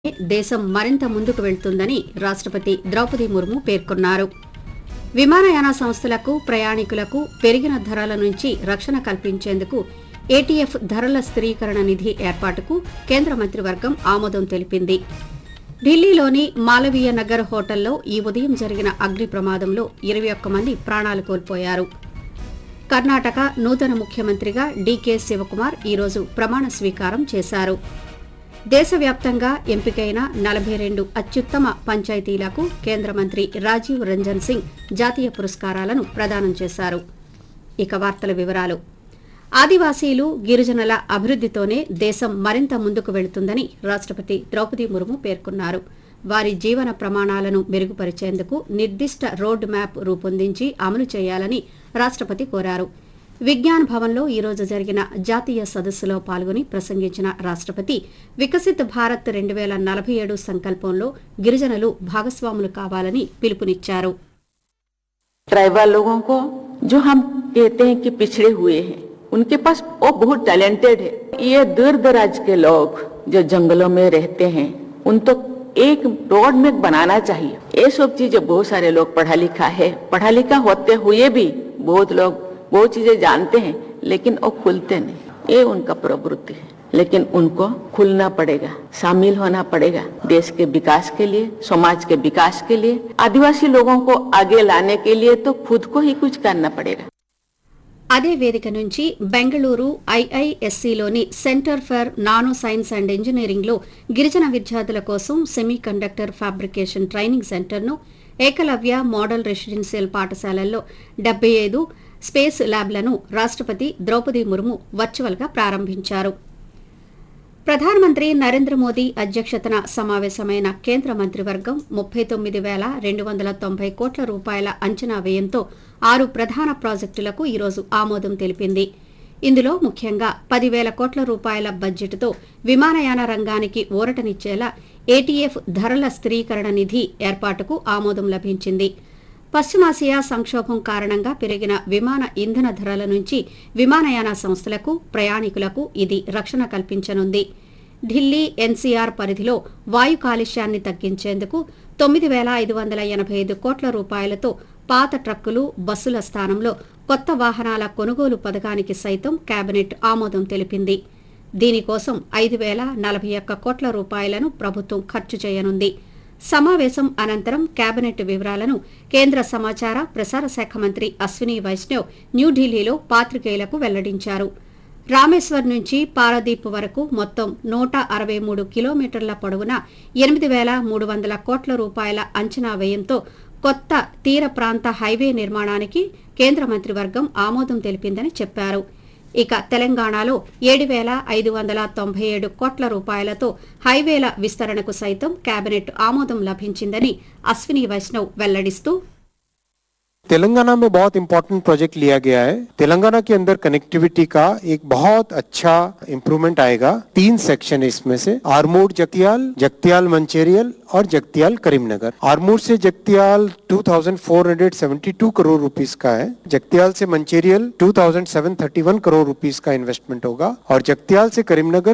దేశం మరింత ముందుకు వెళ్తుందని రాష్ట్రపతి ద్రౌపది ముర్ము పేర్కొన్నారు. విమానయాన సంస్థలకు, ప్రయాణికులకు పెరిగిన ధరల నుంచి రక్షణ కల్పించేందుకు ఏటీఎఫ్ ధరల స్థిరీకరణ నిధి ఏర్పాటుకు కేంద్ర మంత్రివర్గం ఆమోదం తెలిపింది. ఢిల్లీలోని మాలవీయ నగర్ హోటల్లో ఈ ఉదయం జరిగిన అగ్ని ప్రమాదంలో 21 మంది ప్రాణాలు కోల్పోయారు. కర్ణాటక నూతన ముఖ్యమంత్రిగా డీకే శివకుమార్ ఈరోజు ప్రమాణ స్వీకారం చేశారు. దేశవ్యాప్తంగా ఎంపికైన 42 అత్యుత్తమ పంచాయతీలకు కేంద్ర మంత్రి రాజీవ్ రంజన్ సింగ్ జాతీయ పురస్కారాలను ప్రదానం చేశారు. ఇక వార్తల వివరాలు. ఆదివాసీలు, గిరిజనుల అభివృద్ధితోనే దేశం మరింత ముందుకు వెళుతుందని రాష్ట్రపతి ద్రౌపది ముర్ము పేర్కొన్నారు. వారి జీవన ప్రమాణాలను మెరుగుపరిచేందుకు నిర్దిష్ట రోడ్ మ్యాప్ రూపొందించి అమలు చేయాలని రాష్ట్రపతి కోరారు. విజ్ఞాన్ భవన్లో ఈరోజు జరిగిన జాతీయ సదస్సులో పాల్గొని ప్రసంగించిన రాష్ట్రపతి వికసిత్ భారత్ 2047 సంకల్పంలో గిరిజనులు భాగస్వాములు కావాలని పిలుపునిచ్చారు. ट्राइबल लोगों को जो हम कहते हैं कि पिछड़े हुए हैं, उनके पास वो बहुत टैलेंटेड है. ये दूर दराज के लोग जो जंगलों में रहते हैं, उन तो एक रोड में बनाना चाहिए. ये सब चीजें बहुत सारे लोग पढ़ा लिखा होते हुए भी बहुत लोग वो चीजें जानते हैं, लेकिन वो खुलते नहीं. ये उनका प्रवृत्ति है, लेकिन उनको खुलना पड़ेगा, शामिल होना पड़ेगा. देश के विकास के लिए, समाज के विकास के लिए, आदिवासी लोगों को आगे लाने के लिए तो खुद को ही कुछ करना पड़ेगा. అదే వేదిక నుంచి Bengaluru ఐఐఎస్సీలోని centre for nano science and ఇంజనీరింగ్లో గిరిజన విద్యార్థుల కోసం సెమీ కండక్టర్ ఫ్యాబ్రికేషన్ ట్రైనింగ్ సెంటర్ను, ఏకలవ్య మోడల్ రెసిడెన్షియల్ పాఠశాలల్లో 75 స్పేస్ ల్యాబ్లను రాష్ట్రపతి ద్రౌపది ముర్ము వర్చువల్గా ప్రారంభించారు. ప్రధానమంత్రి నరేంద్ర మోదీ అధ్యక్షతన సమావేశమైన కేంద్ర మంత్రివర్గం 39,290 కోట్ల రూపాయల అంచనా వ్యయంతో 6 ప్రధాన ప్రాజెక్టులకు ఈరోజు ఆమోదం తెలిపింది. ఇందులో ముఖ్యంగా 10,000 కోట్ల రూపాయల బడ్జెట్తో విమానయాన రంగానికి ఊరటనిచ్చేలా ఏటీఎఫ్ ధరల స్థిరీకరణ నిధి ఏర్పాటుకు ఆమోదం లభించింది. పశ్చిమాసియా సంక్షోభం కారణంగా పెరిగిన విమాన ఇంధన ధరల నుంచి విమానయాన సంస్థలకు, ప్రయాణికులకు ఇది రక్షణ కల్పించనుంది. ఢిల్లీ ఎన్సీఆర్ పరిధిలో వాయు కాలుష్యాన్ని తగ్గించేందుకు 9,585 కోట్ల రూపాయలతో పాత ట్రక్కులు, బస్సుల స్థానంలో కొత్త వాహనాల కొనుగోలు పథకానికి సైతం కేబినెట్ ఆమోదం తెలిపింది. దీనికోసం 5,041 కోట్ల రూపాయలను ప్రభుత్వం ఖర్చు చేయనుంది. సమావేశం అనంతరం కేబినెట్ వివరాలను కేంద్ర సమాచార, ప్రసార శాఖ మంత్రి అశ్విని వైష్ణవ్ న్యూఢిల్లీలో పాత్రికేయులకు వెల్లడించారు. రామేశ్వర్ నుంచి పారదీప్ వరకు మొత్తం 163 కిలోమీటర్ల పొడవున 8,300 కోట్ల రూపాయల అంచనా వ్యయంతో కొత్త తీర ప్రాంత హైవే నిర్మాణానికి కేంద్ర మంత్రివర్గం ఆమోదం తెలిపిందని చెప్పారు. ఇక తెలంగాణలో 7,597 కోట్ల రూపాయలతో హైవేల విస్తరణకు సైతం కేబినెట్ ఆమోదం లభించిందని అశ్విని వైష్ణవ్ వెల్లడిస్తూ, तेलंगाना में बहुत इंपॉर्टेंट प्रोजेक्ट लिया गया है. तेलंगाना के अंदर कनेक्टिविटी का एक बहुत अच्छा इम्प्रूवमेंट आएगा. 3 सेक्शन है इसमें से, आरमूर जगतियाल, जगतियाल मंचेरियल और जगतियाल करीमनगर. आरमूर से जगतियाल 2,472 करोड़ रुपीस का है. जगतियाल से मंचेरियल 2,731 करोड़ रुपीस का इन्वेस्टमेंट होगा और जगतियाल से करीमनगर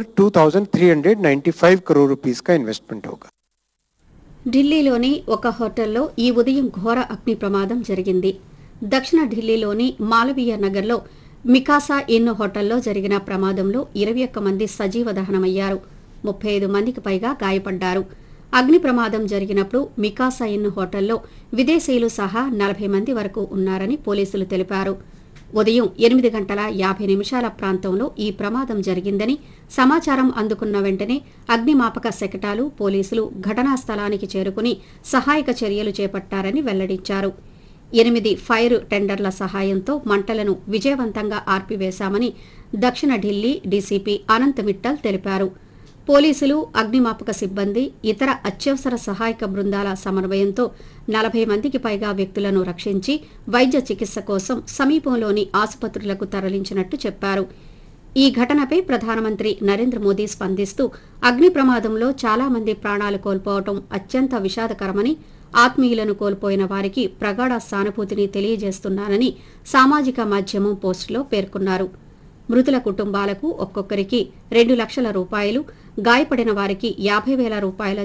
2,395 करोड़ रुपीस का इन्वेस्टमेंट होगा. ఢిల్లీలోని ఒక హోటల్లో ఈ ఉదయం ఘోర అగ్ని ప్రమాదం జరిగింది. దక్షిణ ఢిల్లీలోని మాలవీయ నగర్లో మికాసా ఇన్ హోటల్లో జరిగిన ప్రమాదంలో 21 మంది సజీవ దహనమయ్యారు. 35 మందికి పైగా గాయపడ్డారు. అగ్ని ప్రమాదం జరిగినప్పుడు మికాసా ఇన్ హోటల్లో విదేశీయులు సహా 40 మంది వరకు ఉన్నారని పోలీసులు తెలిపారు. ఉదయం 8 గంటల 50 నిమిషాల ప్రాంతంలో ఈ ప్రమాదం జరిగిందని సమాచారం అందుకున్న వెంటనే అగ్నిమాపక శకటాలు, పోలీసులు ఘటనా స్థలానికి చేరుకుని సహాయక చర్యలు చేపట్టారని వెల్లడించారు. 8 ఫైర్ టెండర్ల సహాయంతో మంటలను విజయవంతంగా ఆర్పివేశామని దక్షిణ ఢిల్లీ డీసీపీ అనంత్ మిట్టల్ తెలిపారు. పోలీసులు, అగ్నిమాపక సిబ్బంది, ఇతర అత్యవసర సహాయక బృందాల సమన్వయంతో 40 మందికి పైగా వ్యక్తులను రక్షించి వైద్య చికిత్స కోసం సమీపంలోని ఆసుపత్రులకు తరలించినట్టు చెప్పారు. ఈ ఘటనపై ప్రధానమంత్రి నరేంద్ర మోదీ స్పందిస్తూ అగ్ని ప్రమాదంలో చాలా మంది ప్రాణాలు కోల్పోవడం అత్యంత విషాదకరమని, ఆత్మీయులను కోల్పోయిన వారికి ప్రగాఢ సానుభూతిని తెలియజేస్తున్నానని సామాజిక మాధ్యమం పోస్టులో పేర్కొన్నారు. మృతుల కుటుంబాలకు ఒక్కొక్కరికి 2 లక్షల రూపాయలు, గాయపడిన వారికి 50,000 రూపాయల